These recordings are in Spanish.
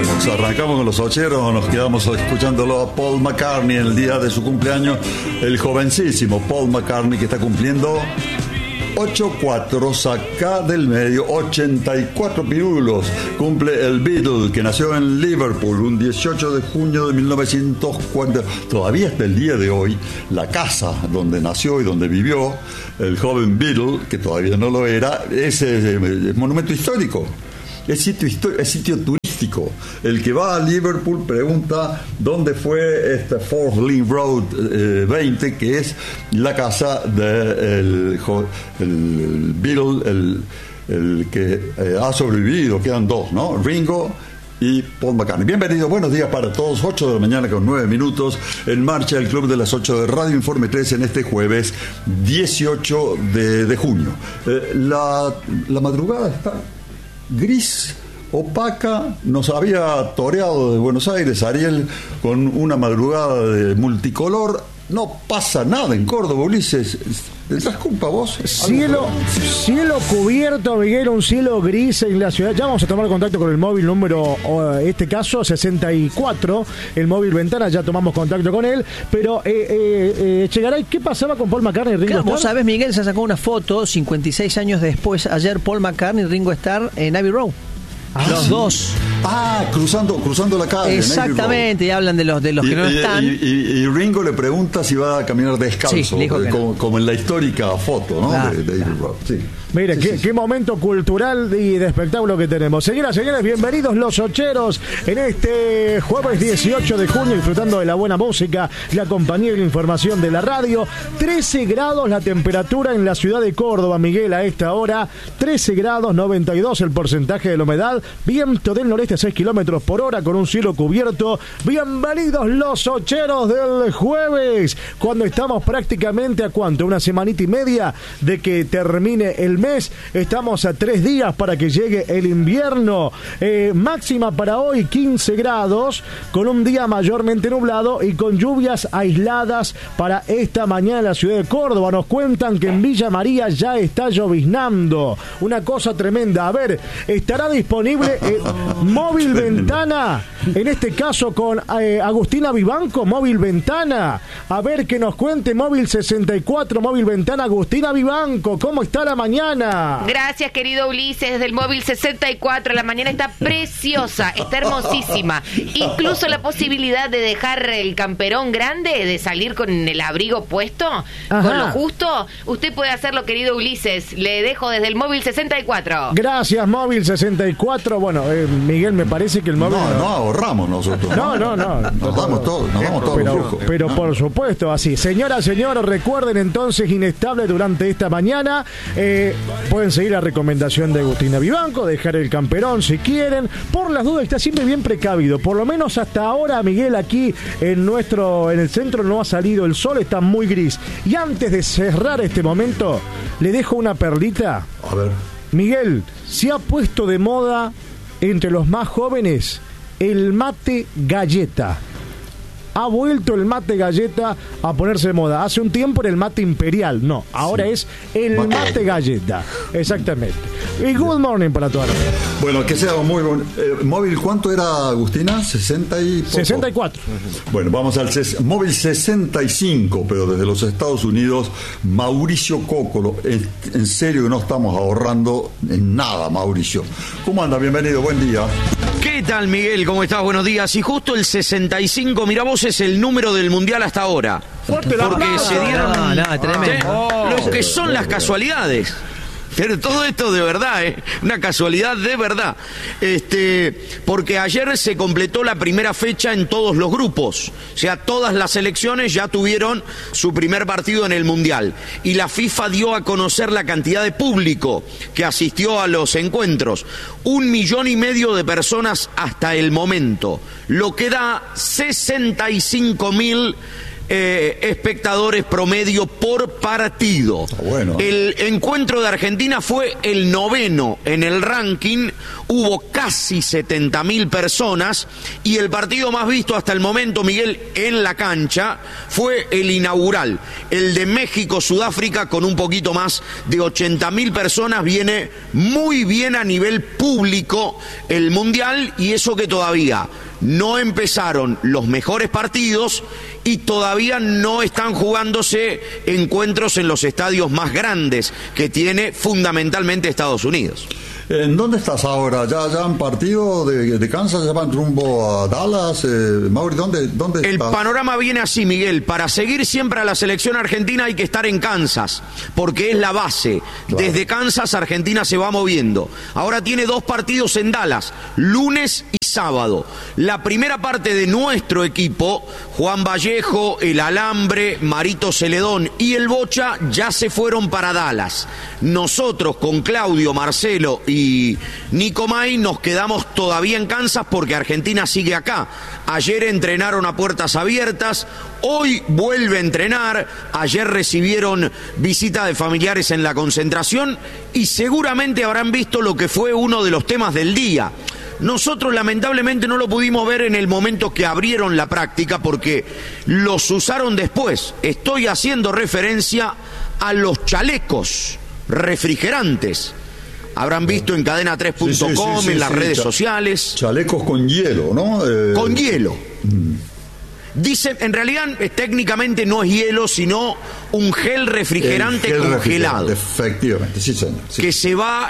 Arrancamos con los ocheros, nos quedamos escuchándolo a Paul McCartney en el día de su cumpleaños, el jovencísimo Paul McCartney, que está cumpliendo 84, saca del medio, 84 pirulos. Cumple el Beatle, que nació en Liverpool un 18 de junio de 1940. Todavía hasta el día de hoy, la casa donde nació y donde vivió el joven Beatle, que todavía no lo era, es monumento histórico. Es sitio turístico. El que va a Liverpool pregunta dónde fue Fourth Lane Road 20, que es la casa del Beatle, el que ha sobrevivido. Quedan dos, ¿no? Ringo y Paul McCartney. Bienvenidos, buenos días para todos. 8 de la mañana con 9 minutos. En marcha el Club de las 8 de Radio Informe 3 en este jueves 18 de junio. La madrugada está gris, opaca. Nos había toreado de Buenos Aires Ariel con una madrugada de multicolor. No pasa nada en Córdoba, Ulises. ¿Tendrás culpa vos? Cielo cubierto, Miguel, un cielo gris en la ciudad. Ya vamos a tomar contacto con el móvil número, este caso, 64, el móvil Ventana, ya tomamos contacto con él. Pero, Echegaray, ¿qué pasaba con Paul McCartney y Ringo Starr? Vos sabés, Miguel, se sacó una foto 56 años después, ayer, Paul McCartney y Ringo Starr en Abbey Road. Los dos. Cruzando la calle. Exactamente, y hablan de los que no están. Y Ringo le pregunta si va a caminar descalzo, sí, como en la histórica foto, ¿no? Claro, de Abbey Road. Sí. Miren, qué momento cultural y de espectáculo que tenemos. Señoras y señores, bienvenidos los ocheros en este jueves 18 de junio, disfrutando de la buena música, la compañía y la información de la radio. 13 grados la temperatura en la ciudad de Córdoba, Miguel, a esta hora. 13 grados, 92 el porcentaje de la humedad. Viento del noreste a 6 kilómetros por hora con un cielo cubierto. Bienvenidos los ocheros del jueves, cuando estamos prácticamente a ¿cuánto? Una semanita y media de que termine el mes. Estamos a 3 días para que llegue el invierno. Máxima para hoy 15 grados, con un día mayormente nublado y con lluvias aisladas para esta mañana en la ciudad de Córdoba. Nos cuentan que en Villa María ya está lloviznando. Una cosa tremenda. A ver, estará disponible móvil Ventana, en este caso con Agustina Vivanco, móvil Ventana. A ver, que nos cuente móvil 64, móvil Ventana, Agustina Vivanco. ¿Cómo está la mañana? Gracias, querido Ulises. Desde el móvil 64, la mañana está preciosa, está hermosísima. Incluso la posibilidad de dejar el camperón grande, de salir con el abrigo puesto, con lo justo. Usted puede hacerlo, querido Ulises. Le dejo desde el móvil 64. Gracias, móvil 64. Bueno, Miguel, me parece que el móvil... No ahorramos nosotros. No. Nos damos todo lujo. Pero por supuesto, así. Señoras, señores, recuerden entonces, inestable durante esta mañana. Pueden seguir la recomendación de Agustina Vivanco, dejar el camperón si quieren. Por las dudas, está siempre bien precavido. Por lo menos hasta ahora, Miguel, aquí en el centro no ha salido el sol, está muy gris. Y antes de cerrar este momento, le dejo una perlita. A ver. Miguel, se ha puesto de moda entre los más jóvenes el mate galleta. Ha vuelto el mate galleta a ponerse de moda. Hace un tiempo era el mate imperial. No, ahora es el mate galleta. Exactamente. Y good morning para todos. Bueno, que sea muy bueno. ¿Móvil cuánto era, Agustina? 64. Bueno, vamos al móvil 65, pero desde los Estados Unidos, Mauricio Cócolo. En serio que no estamos ahorrando en nada, Mauricio. ¿Cómo anda? Bienvenido, buen día. ¿Qué tal, Miguel? ¿Cómo estás? Buenos días. Y justo el 65, mirá vos, es el número del mundial hasta ahora. Fuerte la porque se dieron tremendo. Lo que son las casualidades. Pero todo esto de verdad, una casualidad de verdad. Porque ayer se completó la primera fecha en todos los grupos. O sea, todas las selecciones ya tuvieron su primer partido en el Mundial. Y la FIFA dio a conocer la cantidad de público que asistió a los encuentros. 1,5 millones de personas hasta el momento. Lo que da 65.000 espectadores promedio por partido. Bueno. El encuentro de Argentina fue el 9º en el ranking, hubo casi 70.000 personas y el partido más visto hasta el momento, Miguel, en la cancha fue el inaugural, el de México-Sudáfrica, con un poquito más de 80.000 personas. Viene muy bien a nivel público el Mundial, y eso que todavía no empezaron los mejores partidos y todavía no están jugándose encuentros en los estadios más grandes que tiene fundamentalmente Estados Unidos. ¿En dónde estás ahora? ¿Ya han partido de Kansas? ¿Ya van rumbo a Dallas? Mauri, ¿dónde El estás? panorama viene así, Miguel. Para seguir siempre a la selección argentina hay que estar en Kansas, porque es la base. Claro. Desde Kansas, Argentina se va moviendo. Ahora tiene 2 partidos en Dallas, lunes y sábado. La primera parte de nuestro equipo, Juan Vallejo, el Alambre, Marito Celedón y el Bocha, ya se fueron para Dallas. Nosotros con Claudio, Marcelo y Nico May nos quedamos todavía en Kansas porque Argentina sigue acá. Ayer entrenaron a puertas abiertas, hoy vuelve a entrenar, ayer recibieron visita de familiares en la concentración y seguramente habrán visto lo que fue uno de los temas del día. Nosotros lamentablemente no lo pudimos ver en el momento que abrieron la práctica porque los usaron después. Estoy haciendo referencia a los chalecos refrigerantes. Habrán visto en cadena3.com, sí, en las redes sociales. Chalecos con hielo, ¿no? Con hielo. Dicen, en realidad técnicamente no es hielo, sino un gel refrigerante congelado. Efectivamente, sí, señor. Sí. Que se va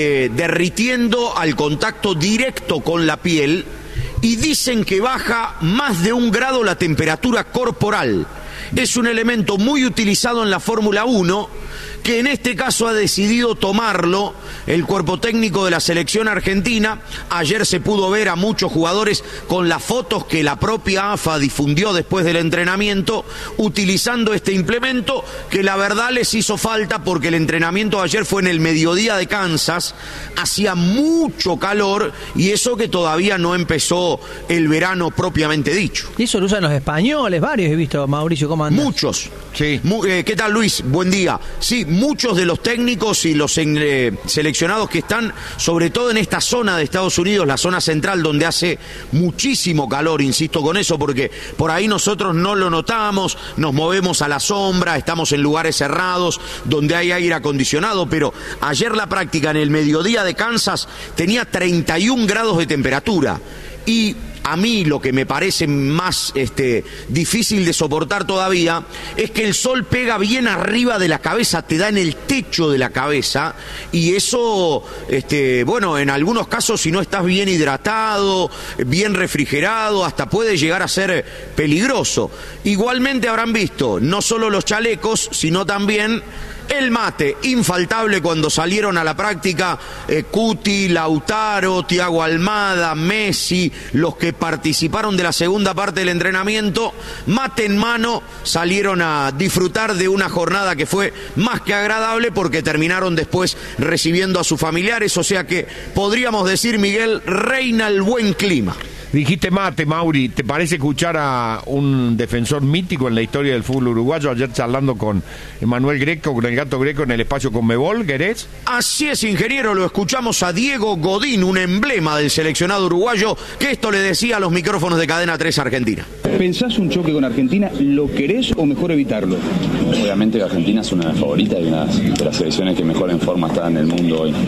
derritiendo al contacto directo con la piel, y dicen que baja más de 1 grado la temperatura corporal. Es un elemento muy utilizado en la Fórmula 1, que en este caso ha decidido tomarlo el cuerpo técnico de la selección argentina. Ayer se pudo ver a muchos jugadores con las fotos que la propia AFA difundió después del entrenamiento, utilizando este implemento que la verdad les hizo falta porque el entrenamiento de ayer fue en el mediodía de Kansas, hacía mucho calor y eso que todavía no empezó el verano propiamente dicho. Y eso lo usan los españoles, varios he visto, Mauricio, ¿cómo andas? Muchos. Sí. ¿Qué tal, Luis? Buen día. Sí, muchos de los técnicos y los seleccionados que están, sobre todo en esta zona de Estados Unidos, la zona central, donde hace muchísimo calor, insisto con eso, porque por ahí nosotros no lo notamos, nos movemos a la sombra, estamos en lugares cerrados, donde hay aire acondicionado, pero ayer la práctica en el mediodía de Kansas tenía 31 grados de temperatura. Y a mí lo que me parece más difícil de soportar todavía es que el sol pega bien arriba de la cabeza, te da en el techo de la cabeza, y eso, bueno, en algunos casos si no estás bien hidratado, bien refrigerado, hasta puede llegar a ser peligroso. Igualmente habrán visto no solo los chalecos, sino también el mate, infaltable cuando salieron a la práctica Cuti, Lautaro, Thiago Almada, Messi, los que participaron de la segunda parte del entrenamiento, mate en mano, salieron a disfrutar de una jornada que fue más que agradable porque terminaron después recibiendo a sus familiares, o sea que podríamos decir, Miguel, reina el buen clima. Dijiste mate, Mauri, ¿te parece escuchar a un defensor mítico en la historia del fútbol uruguayo? Ayer charlando con Emanuel Greco, con el Gato Greco en el espacio Conmebol, ¿querés? Así es, ingeniero, lo escuchamos a Diego Godín, un emblema del seleccionado uruguayo, que esto le decía a los micrófonos de Cadena 3 Argentina. ¿Pensás un choque con Argentina? ¿Lo querés o mejor evitarlo? Obviamente Argentina es una de las favoritas y una de las selecciones que mejor en forma está en el mundo hoy.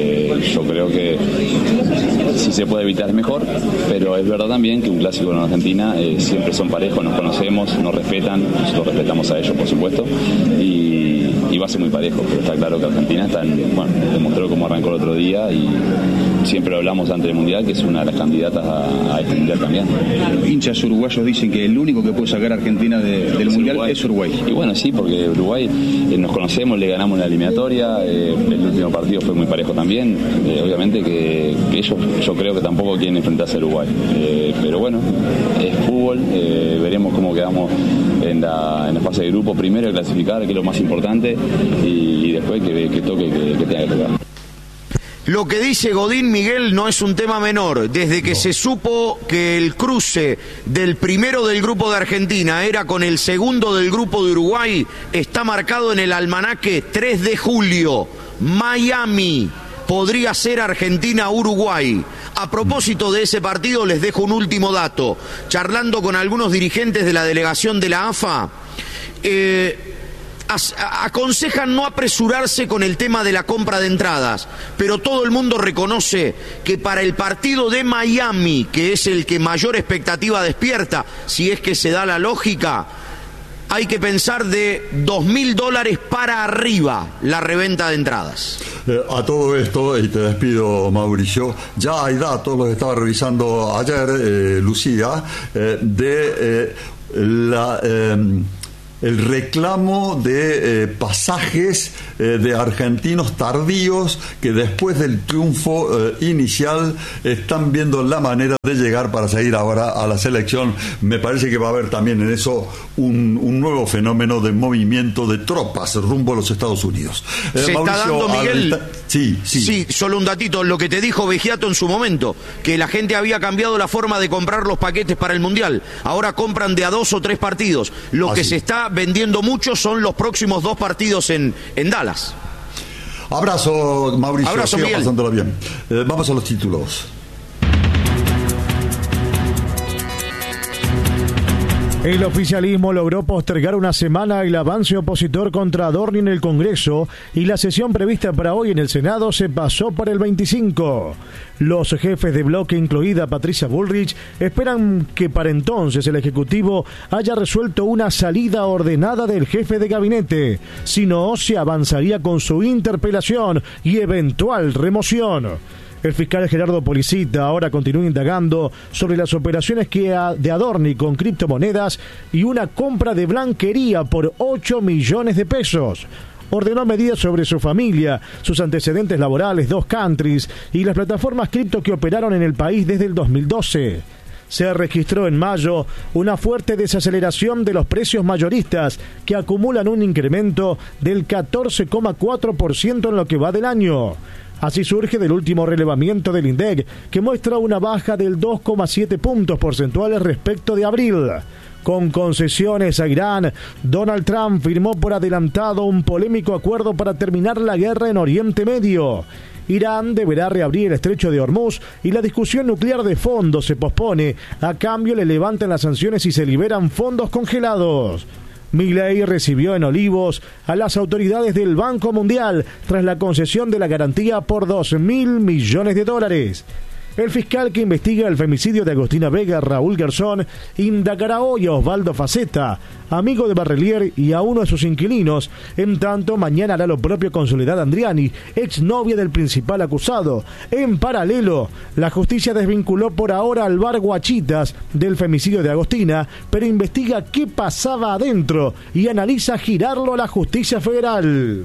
Yo creo que si se puede evitar es mejor, pero es verdad también que un clásico con Argentina siempre son parejos, nos conocemos, nos respetan, nosotros respetamos a ellos por supuesto, y va a ser muy parejo, pero está claro que Argentina demostró cómo arrancó el otro día y siempre hablamos antes del Mundial que es una de las candidatas a este Mundial también. Hinchas uruguayos dicen que el único que puede sacar a Argentina del Mundial es Uruguay. Y bueno, sí, porque Uruguay nos conocemos, le ganamos en la eliminatoria, el último partido fue muy parejo también, obviamente que ellos yo creo que tampoco quieren enfrentarse a Uruguay, pero bueno, es fútbol, veremos cómo quedamos en la fase de grupo, primero clasificar, que es lo más importante, y después que toque que tenga que tocar. Lo que dice Godín, Miguel, no es un tema menor. Desde que se supo que el cruce del primero del grupo de Argentina era con el segundo del grupo de Uruguay, está marcado en el almanaque 3 de julio. Miami. Podría ser Argentina-Uruguay. A propósito de ese partido, les dejo un último dato. Charlando con algunos dirigentes de la delegación de la AFA, aconsejan no apresurarse con el tema de la compra de entradas, pero todo el mundo reconoce que para el partido de Miami, que es el que mayor expectativa despierta, si es que se da la lógica, hay que pensar de $2.000 para arriba la reventa de entradas. A todo esto, y te despido, Mauricio, ya hay datos, los estaba revisando ayer, Lucía, de el reclamo de pasajes de argentinos tardíos que después del triunfo inicial están viendo la manera de llegar para seguir ahora a la selección. Me parece que va a haber también en eso un nuevo fenómeno de movimiento de tropas rumbo a los Estados Unidos. Se Mauricio, está dando, Miguel. Sí, solo un datito, lo que te dijo Vegiato en su momento, que la gente había cambiado la forma de comprar los paquetes para el Mundial. Ahora compran de a 2 o 3 partidos. Lo que se está vendiendo mucho son los próximos 2 partidos en Dallas. Abrazo, Mauricio. Abrazo, siga Miguel. Pasándola bien. Vamos a los títulos. El oficialismo logró postergar una semana el avance opositor contra Adorni en el Congreso y la sesión prevista para hoy en el Senado se pasó para el 25. Los jefes de bloque, incluida Patricia Bullrich, esperan que para entonces el Ejecutivo haya resuelto una salida ordenada del jefe de gabinete. Si no, se avanzaría con su interpelación y eventual remoción. El fiscal Gerardo Policita ahora continúa indagando sobre las operaciones de Adorni con criptomonedas y una compra de blanquería por 8 millones de pesos. Ordenó medidas sobre su familia, sus antecedentes laborales, 2 countries y las plataformas cripto que operaron en el país desde el 2012. Se registró en mayo una fuerte desaceleración de los precios mayoristas que acumulan un incremento del 14,4% en lo que va del año. Así surge del último relevamiento del INDEC, que muestra una baja del 2,7 puntos porcentuales respecto de abril. Con concesiones a Irán, Donald Trump firmó por adelantado un polémico acuerdo para terminar la guerra en Oriente Medio. Irán deberá reabrir el estrecho de Hormuz y la discusión nuclear de fondo se pospone. A cambio le levantan las sanciones y se liberan fondos congelados. Milei recibió en Olivos a las autoridades del Banco Mundial tras la concesión de la garantía por $2.000 millones. El fiscal que investiga el femicidio de Agostina Vega, Raúl Garzón, indagará hoy a Osvaldo Faceta, amigo de Barrelier y a uno de sus inquilinos. En tanto, mañana hará lo propio con Soledad Andriani, exnovia del principal acusado. En paralelo, la justicia desvinculó por ahora al bar Guachitas del femicidio de Agostina, pero investiga qué pasaba adentro y analiza girarlo a la justicia federal.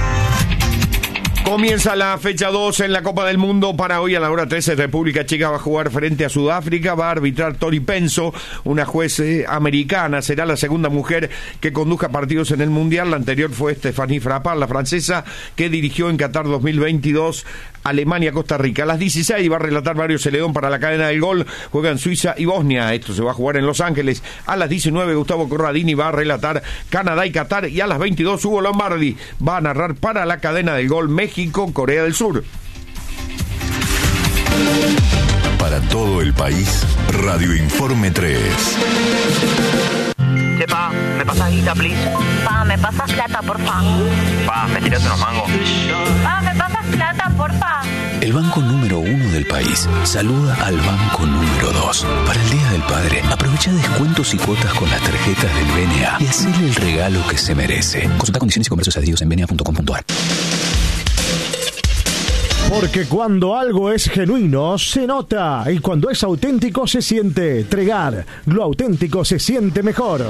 Comienza la fecha 2 en la Copa del Mundo. Para hoy a la hora 13, República Checa va a jugar frente a Sudáfrica. Va a arbitrar Tori Penso, una juez americana. Será la segunda mujer que conduzca partidos en el Mundial. La anterior fue Stéphanie Frappart, la francesa, que dirigió en Qatar 2022 Alemania-Costa Rica. A las 16 va a relatar Mario Celedón para la cadena del gol. Juegan Suiza y Bosnia. Esto se va a jugar en Los Ángeles. A las 19 Gustavo Corradini va a relatar Canadá y Qatar. Y a las 22 Hugo Lombardi va a narrar para la cadena del gol México-Corea del Sur. Para todo el país, Radio Informe 3. Pa, ¿me pasas guita, please? Pa, ¿me pasas plata, porfa? Pa, ¿me tirás unos mangos? Pa, ¿me pasas plata, porfa? El banco número 1 del país saluda al banco número 2. Para el Día del Padre, aprovecha descuentos y cuotas con las tarjetas del BNA y hacele el regalo que se merece. Consulta condiciones y comercios adheridos en bna.com.ar. Porque cuando algo es genuino, se nota. Y cuando es auténtico, se siente. Tregar, lo auténtico se siente mejor.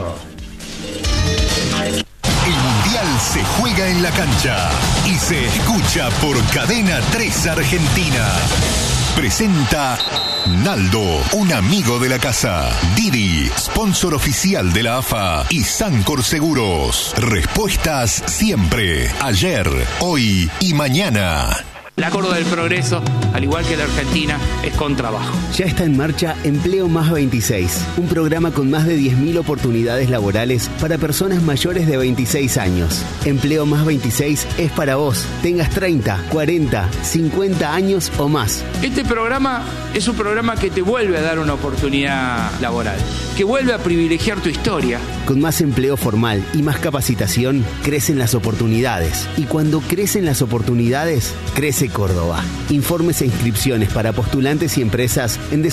El Mundial se juega en la cancha y se escucha por Cadena 3 Argentina. Presenta Naldo, un amigo de la casa. Didi, sponsor oficial de la AFA. Y Sancor Seguros. Respuestas siempre, ayer, hoy y mañana. La Córdoba del Progreso, al igual que la Argentina, es con trabajo. Ya está en marcha Empleo Más 26, un programa con más de 10.000 oportunidades laborales para personas mayores de 26 años. Empleo Más 26 es para vos, tengas 30, 40, 50 años o más. Este programa es un programa que te vuelve a dar una oportunidad laboral, que vuelve a privilegiar tu historia. Con más empleo formal y más capacitación, crecen las oportunidades. Y cuando crecen las oportunidades, crece Córdoba. Informes e inscripciones para postulantes y empresas en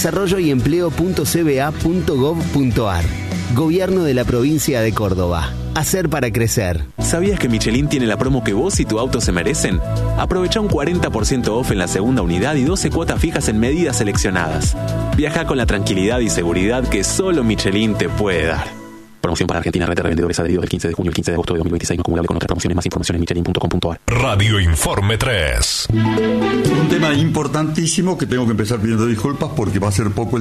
desarrolloyempleo.cba.gov.ar. Gobierno de la provincia de Córdoba. Hacer para crecer. ¿Sabías que Michelin tiene la promo que vos y tu auto se merecen? Aprovecha un 40% off en la segunda unidad y 12 cuotas fijas en medidas seleccionadas. Viaja con la tranquilidad y seguridad que solo Michelin te puede dar. Promoción para Argentina, red de revendedores adheridos del 15 de junio al 15 de agosto de 2026, no acumulable con otras promociones. Más información en michelin.com.ar. Radio Informe 3. Un tema importantísimo que tengo que empezar pidiendo disculpas porque va a ser poco el